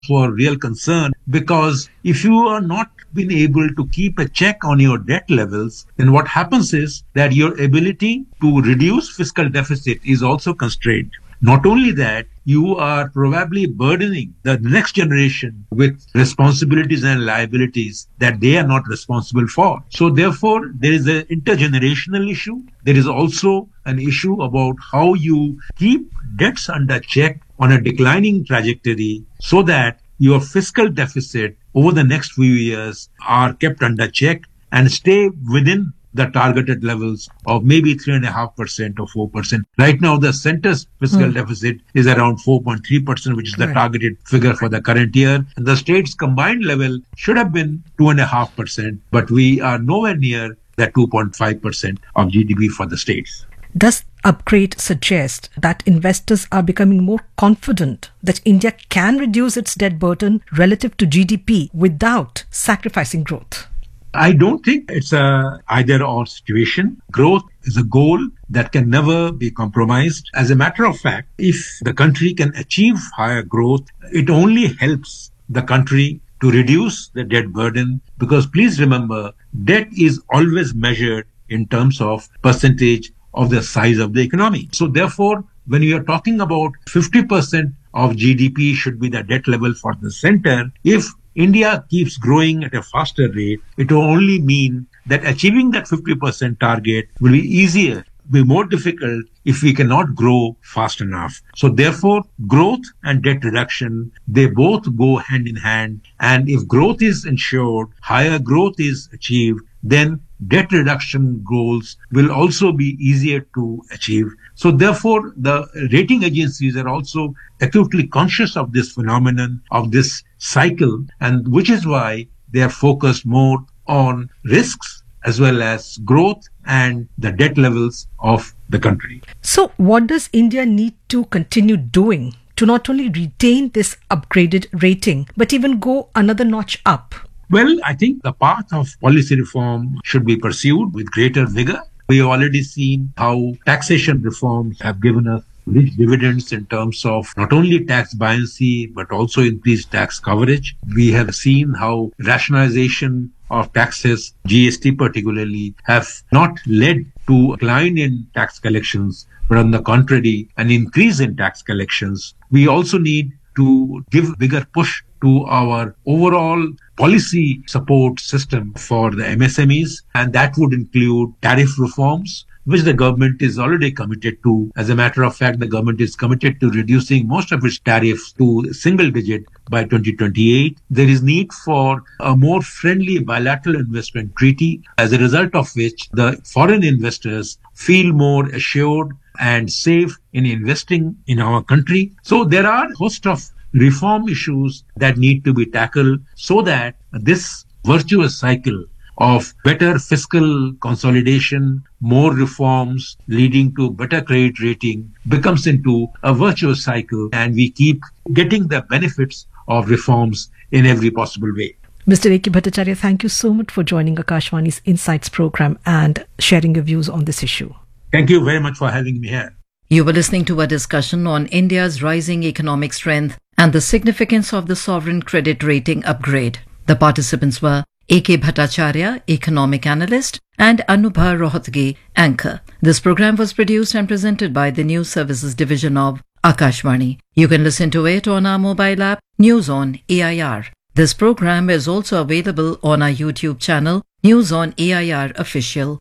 for real concern, because if you are not been able to keep a check on your debt levels, then what happens is that your ability to reduce fiscal deficit is also constrained. Not only that, you are probably burdening the next generation with responsibilities and liabilities that they are not responsible for. So therefore, there is an intergenerational issue. There is also an issue about how you keep debts under check on a declining trajectory so that your fiscal deficit over the next few years are kept under check and stay within the targeted levels of maybe 3.5% or 4%. Right now, the center's fiscal deficit is around 4.3%, which is the targeted figure for the current year. And the state's combined level should have been 2.5%, but we are nowhere near that 2.5% of GDP for the states. Does upgrade suggest that investors are becoming more confident that India can reduce its debt burden relative to GDP without sacrificing growth? I don't think it's a either or situation. Growth is a goal that can never be compromised. As a matter of fact, if the country can achieve higher growth, it only helps the country to reduce the debt burden, because please remember, debt is always measured in terms of percentage of the size of the economy. So therefore, when you are talking about 50% of GDP should be the debt level for the center, if India keeps growing at a faster rate, it will only mean that achieving that 50% target will be easier, be more difficult if we cannot grow fast enough. So therefore, growth and debt reduction, they both go hand in hand. And if growth is ensured, higher growth is achieved, then debt reduction goals will also be easier to achieve. So therefore, the rating agencies are also acutely conscious of this phenomenon, of this cycle, and which is why they are focused more on risks as well as growth and the debt levels of the country. So what does India need to continue doing to not only retain this upgraded rating, but even go another notch up? Well, I think the path of policy reform should be pursued with greater vigor. We have already seen how taxation reforms have given us rich dividends in terms of not only tax buoyancy, but also increased tax coverage. We have seen how rationalization of taxes, GST particularly, have not led to a decline in tax collections, but on the contrary, an increase in tax collections. We also need to give bigger push to our overall policy support system for the MSMEs, and that would include tariff reforms, which the government is already committed to. As a matter of fact, the government is committed to reducing most of its tariffs to single digit by 2028. There is need for a more friendly bilateral investment treaty, as a result of which the foreign investors feel more assured and safe in investing in our country. So there are a host of reform issues that need to be tackled so that this virtuous cycle of better fiscal consolidation, more reforms leading to better credit rating becomes into a virtuous cycle, and we keep getting the benefits of reforms in every possible way. Mr. A.K. Bhattacharya, thank you so much for joining Akashvani's Insights program and sharing your views on this issue. Thank you very much for having me here. You were listening to a discussion on India's rising economic strength and the significance of the sovereign credit rating upgrade. The participants were A.K. Bhattacharya, economic analyst, and Anubha Rohatgi, anchor. This program was produced and presented by the News Services Division of Akashvani. You can listen to it on our mobile app, News on AIR. This program is also available on our YouTube channel, News on AIR Official.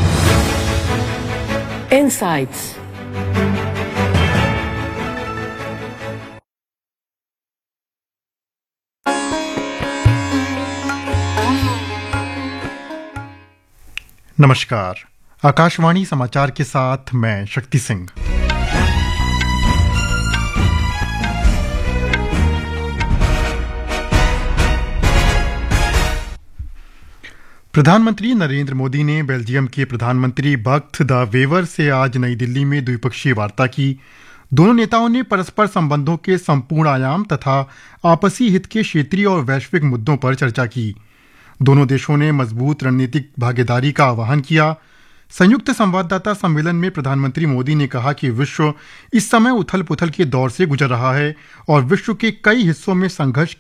Insights. नमस्कार, आकाशवाणी समाचार के साथ मैं शक्ति सिंह। प्रधानमंत्री नरेंद्र मोदी ने Belgium के प्रधानमंत्री बख्त the waiver से आज नई दिल्ली में द्विपक्षीय वार्ता की। दोनों नेताओं ने परस्पर संबंधों के संपूर्ण आयाम तथा आपसी हित के क्षेत्रीय और वैश्विक मुद्दों पर चर्चा की। दोनों देशों ने मजबूत रणनीतिक भागीदारी का आह्वान किया। संयुक्त संवाददाता सम्मेलन में प्रधानमंत्री मोदी ने कहा कि विश्व इस समय उथल पुथल के दौर से गुजर रहा है और विश्व के कई हिस्सों में संघर्ष